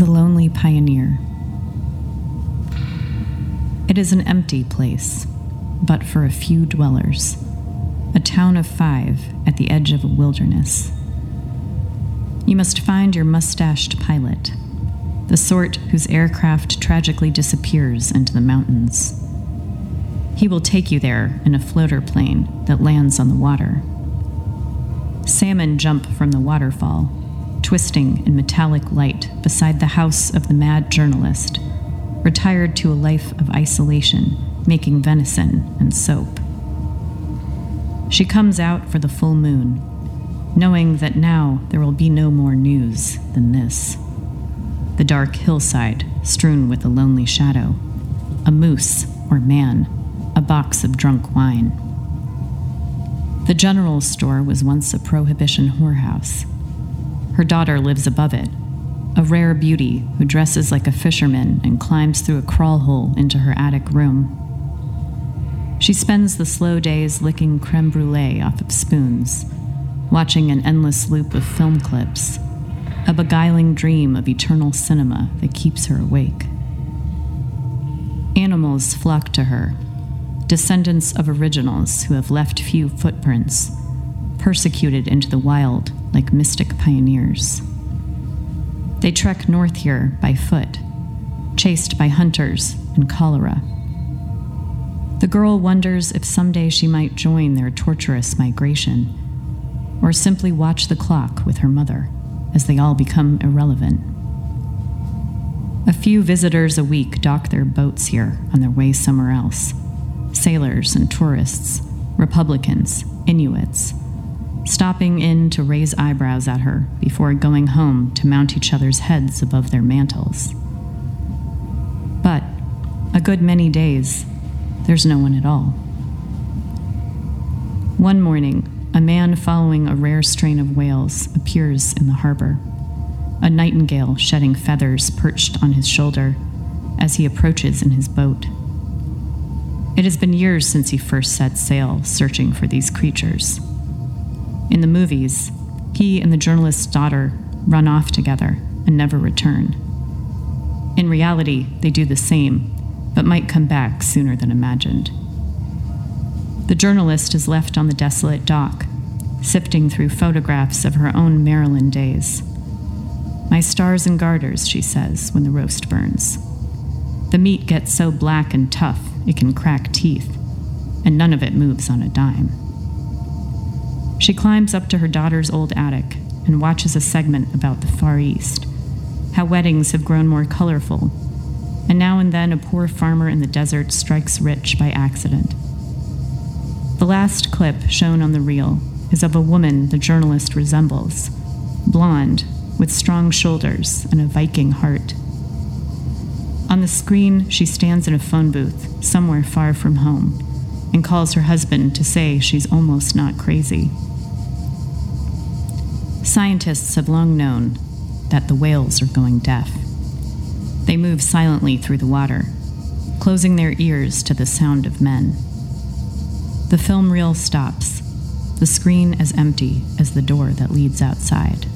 The Lonely Pioneer. It is an empty place, but for a few dwellers, a town of 5 at the edge of a wilderness. You must find your mustached pilot, the sort whose aircraft tragically disappears into the mountains. He will take you there in a floater plane that lands on the water. Salmon jump from the waterfall, twisting in metallic light beside the house of the mad journalist, retired to a life of isolation, making venison and soap. She comes out for the full moon, knowing that now there will be no more news than this. The dark hillside strewn with a lonely shadow, a moose or man, a box of drunk wine. The general store was once a prohibition whorehouse. Her daughter lives above it, a rare beauty who dresses like a fisherman and climbs through a crawl hole into her attic room. She spends the slow days licking creme brulee off of spoons, watching an endless loop of film clips, a beguiling dream of eternal cinema that keeps her awake. Animals flock to her, descendants of originals who have left few footprints, persecuted into the wild like mystic pioneers. They trek north here by foot, chased by hunters and cholera. The girl wonders if someday she might join their torturous migration, or simply watch the clock with her mother as they all become irrelevant. A few visitors a week dock their boats here on their way somewhere else. Sailors and tourists, Republicans, Inuits, stopping in to raise eyebrows at her before going home to mount each other's heads above their mantles. But a good many days, there's no one at all. One morning, a man following a rare strain of whales appears in the harbor, a nightingale shedding feathers perched on his shoulder as he approaches in his boat. It has been years since he first set sail searching for these creatures. In the movies, he and the journalist's daughter run off together and never return. In reality, they do the same, but might come back sooner than imagined. The journalist is left on the desolate dock, sifting through photographs of her own Maryland days. "My stars and garters," she says when the roast burns. "The meat gets so black and tough it can crack teeth, and none of it moves on a dime." She climbs up to her daughter's old attic and watches a segment about the Far East, how weddings have grown more colorful, and now and then a poor farmer in the desert strikes rich by accident. The last clip shown on the reel is of a woman the journalist resembles, blonde, with strong shoulders and a Viking heart. On the screen, she stands in a phone booth somewhere far from home and calls her husband to say she's almost not crazy. Scientists have long known that the whales are going deaf. They move silently through the water, closing their ears to the sound of men. The film reel stops, the screen as empty as the door that leads outside.